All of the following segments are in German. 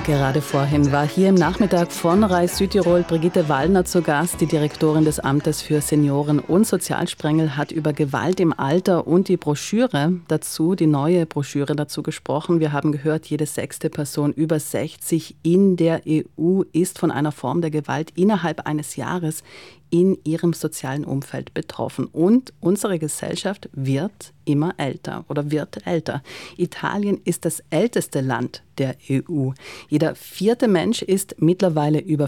Gerade vorhin war hier im Nachmittag von RAI Südtirol Brigitte Wallner zu Gast. Die Direktorin des Amtes für Senioren- und Sozialsprengel hat über Gewalt im Alter und die neue Broschüre dazu gesprochen. Wir haben gehört, jede 6. Person über 60 in der EU ist von einer Form der Gewalt innerhalb eines Jahres in ihrem sozialen Umfeld betroffen. Und unsere Gesellschaft wird immer älter oder wird älter. Italien ist das älteste Land der EU. Jeder 4. Mensch ist mittlerweile über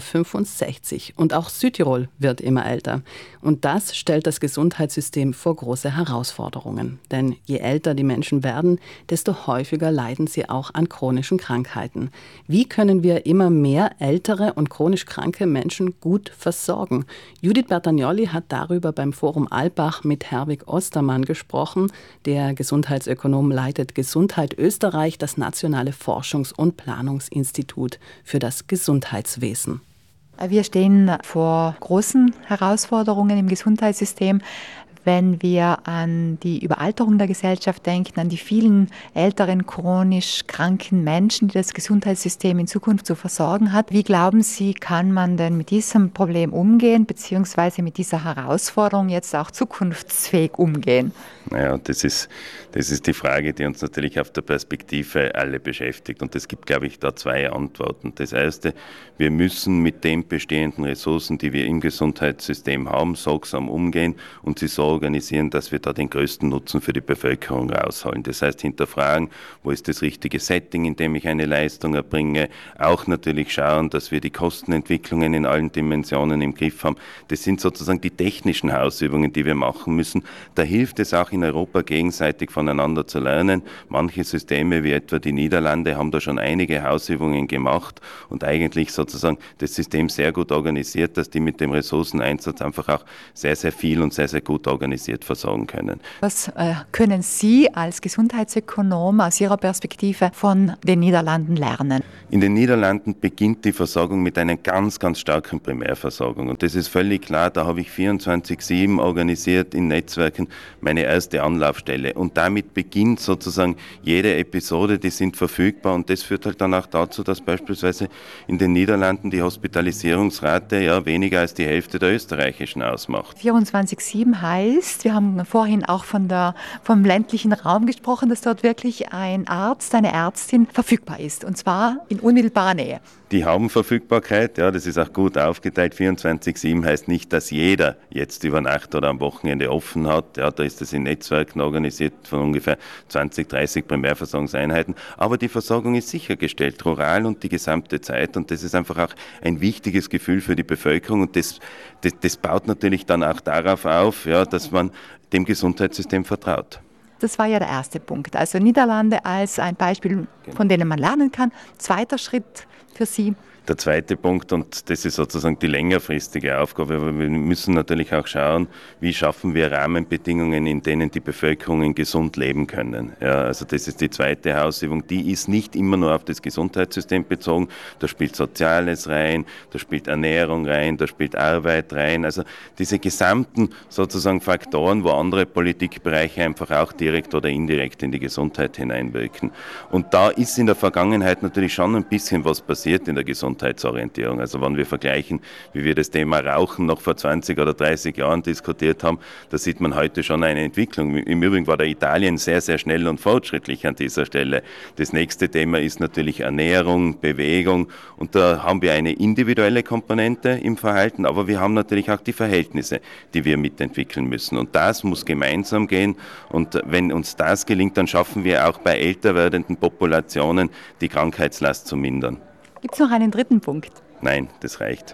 65 und auch Südtirol wird immer älter. Und das stellt das Gesundheitssystem vor große Herausforderungen. Denn je älter die Menschen werden, desto häufiger leiden sie auch an chronischen Krankheiten. Wie können wir immer mehr ältere und chronisch kranke Menschen gut versorgen? Judith Bertagnolli hat darüber beim Forum Alpbach mit Herwig Ostermann gesprochen. Der Gesundheitsökonom leitet Gesundheit Österreich, das nationale Forschungs- und Planungsinstitut für das Gesundheitswesen. Wir stehen vor großen Herausforderungen im Gesundheitssystem. Wenn wir an die Überalterung der Gesellschaft denken, an die vielen älteren, chronisch kranken Menschen, die das Gesundheitssystem in Zukunft zu versorgen hat. Wie glauben Sie, kann man denn mit diesem Problem umgehen, beziehungsweise mit dieser Herausforderung jetzt auch zukunftsfähig umgehen? Naja, das ist die Frage, die uns natürlich auf der Perspektive alle beschäftigt. Und es gibt, glaube ich, da 2 Antworten. Das erste, wir müssen mit den bestehenden Ressourcen, die wir im Gesundheitssystem haben, sorgsam umgehen und sie so organisieren, dass wir da den größten Nutzen für die Bevölkerung rausholen. Das heißt, hinterfragen, wo ist das richtige Setting, in dem ich eine Leistung erbringe. Auch natürlich schauen, dass wir die Kostenentwicklungen in allen Dimensionen im Griff haben. Das sind sozusagen die technischen Hausübungen, die wir machen müssen. Da hilft es auch in Europa gegenseitig voneinander zu lernen. Manche Systeme, wie etwa die Niederlande, haben da schon einige Hausübungen gemacht und eigentlich sozusagen das System sehr gut organisiert, dass die mit dem Ressourceneinsatz einfach auch sehr, sehr viel und sehr, sehr gut organisiert versorgen können. Was können Sie als Gesundheitsökonom aus Ihrer Perspektive von den Niederlanden lernen? In den Niederlanden beginnt die Versorgung mit einer ganz, ganz starken Primärversorgung. Und das ist völlig klar, da habe ich 24/7 organisiert in Netzwerken meine erste Anlaufstelle. Und damit beginnt sozusagen jede Episode, die sind verfügbar. Und das führt halt dann auch dazu, dass beispielsweise in den Niederlanden die Hospitalisierungsrate ja weniger als die Hälfte der österreichischen ausmacht. 24/7 heißt, wir haben vorhin auch vom ländlichen Raum gesprochen, dass dort wirklich ein Arzt, eine Ärztin verfügbar ist. Und zwar in unmittelbarer Nähe. Die haben Verfügbarkeit, ja, das ist auch gut aufgeteilt. 24/7 heißt nicht, dass jeder jetzt über Nacht oder am Wochenende offen hat. Ja, da ist das in Netzwerken organisiert von ungefähr 20, 30 Primärversorgungseinheiten. Aber die Versorgung ist sichergestellt, rural und die gesamte Zeit. Und das ist einfach auch ein wichtiges Gefühl für die Bevölkerung. Und das baut natürlich dann auch darauf auf, ja, dass man dem Gesundheitssystem vertraut. Das war ja der erste Punkt. Also Niederlande als ein Beispiel, von dem man lernen kann. Zweiter Schritt für Sie? Der zweite Punkt, und das ist sozusagen die längerfristige Aufgabe, aber wir müssen natürlich auch schauen, wie schaffen wir Rahmenbedingungen, in denen die Bevölkerungen gesund leben können. Ja, also das ist die zweite Hausübung, die ist nicht immer nur auf das Gesundheitssystem bezogen, da spielt Soziales rein, da spielt Ernährung rein, da spielt Arbeit rein, also diese gesamten sozusagen Faktoren, wo andere Politikbereiche einfach auch direkt oder indirekt in die Gesundheit hineinwirken. Und da ist in der Vergangenheit natürlich schon ein bisschen was passiert in der Gesundheitsorientierung. Also wenn wir vergleichen, wie wir das Thema Rauchen noch vor 20 oder 30 Jahren diskutiert haben, da sieht man heute schon eine Entwicklung. Im Übrigen war der Italien sehr, sehr schnell und fortschrittlich an dieser Stelle. Das nächste Thema ist natürlich Ernährung, Bewegung und da haben wir eine individuelle Komponente im Verhalten, aber wir haben natürlich auch die Verhältnisse, die wir mitentwickeln müssen und das muss gemeinsam gehen und wenn uns das gelingt, dann schaffen wir auch bei älter werdenden Populationen die Krankheitslast zu mindern. Gibt es noch einen dritten Punkt? Nein, das reicht.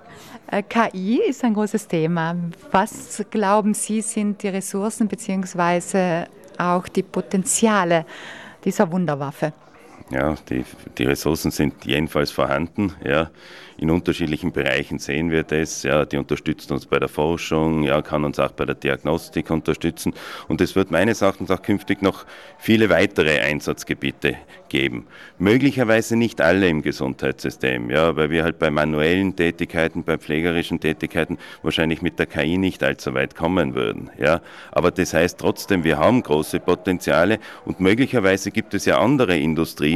KI ist ein großes Thema. Was glauben Sie, sind die Ressourcen bzw. auch die Potenziale dieser Wunderwaffe? Ja, die Ressourcen sind jedenfalls vorhanden. Ja. In unterschiedlichen Bereichen sehen wir das. Ja, die unterstützt uns bei der Forschung, ja, kann uns auch bei der Diagnostik unterstützen. Und es wird meines Erachtens auch künftig noch viele weitere Einsatzgebiete geben. Möglicherweise nicht alle im Gesundheitssystem, ja, weil wir halt bei manuellen Tätigkeiten, bei pflegerischen Tätigkeiten wahrscheinlich mit der KI nicht allzu weit kommen würden. Ja. Aber das heißt trotzdem, wir haben große Potenziale und möglicherweise gibt es ja andere Industrien,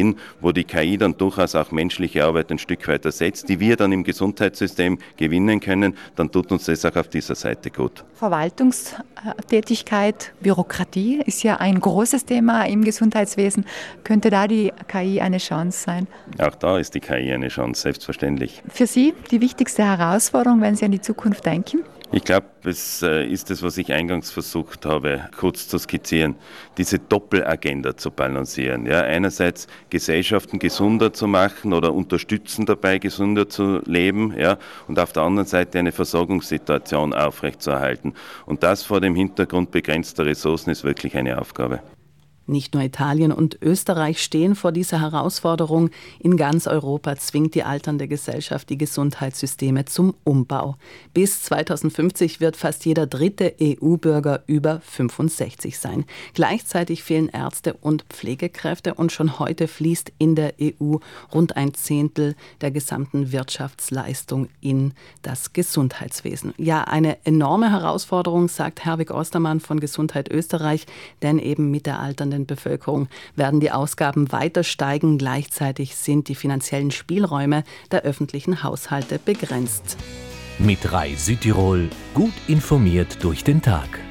Stellen, wo die KI dann durchaus auch menschliche Arbeit ein Stück weit ersetzt, die wir dann im Gesundheitssystem gewinnen können, dann tut uns das auch auf dieser Seite gut. Verwaltungstätigkeit, Bürokratie ist ja ein großes Thema im Gesundheitswesen. Könnte da die KI eine Chance sein? Auch da ist die KI eine Chance, selbstverständlich. Für Sie die wichtigste Herausforderung, wenn Sie an die Zukunft denken? Ich glaube, es ist das, was ich eingangs versucht habe, kurz zu skizzieren, diese Doppelagenda zu balancieren. Ja, einerseits Gesellschaften gesunder zu machen oder unterstützen dabei, gesünder zu leben, ja, und auf der anderen Seite eine Versorgungssituation aufrechtzuerhalten. Und das vor dem Hintergrund begrenzter Ressourcen ist wirklich eine Aufgabe. Nicht nur Italien und Österreich stehen vor dieser Herausforderung. In ganz Europa zwingt die alternde Gesellschaft die Gesundheitssysteme zum Umbau. Bis 2050 wird fast jeder dritte EU-Bürger über 65 sein. Gleichzeitig fehlen Ärzte und Pflegekräfte und schon heute fließt in der EU rund ein Zehntel der gesamten Wirtschaftsleistung in das Gesundheitswesen. Ja, eine enorme Herausforderung, sagt Herwig Ostermann von Gesundheit Österreich, denn eben mit der alternden Bevölkerung werden die Ausgaben weiter steigen. Gleichzeitig sind die finanziellen Spielräume der öffentlichen Haushalte begrenzt. Mit Rai Südtirol gut informiert durch den Tag.